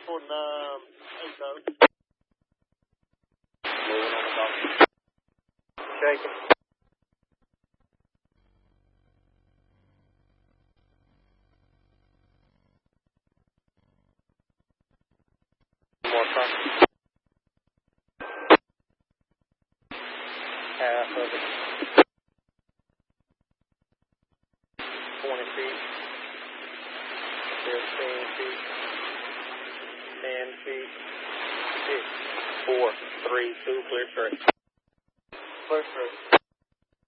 on 8 code. Moving on the dock. Shaking. One more time. Half of it. 20 feet. 15 feet. 10 feet. 6, 4, 3, 2, clear straight. Clear straight.